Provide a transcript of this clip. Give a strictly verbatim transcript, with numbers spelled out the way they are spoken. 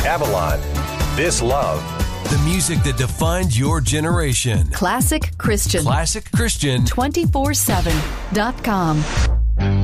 Avalon. This Love. The music that defined your generation. Classic Christian. Classic Christian. two four seven dot com.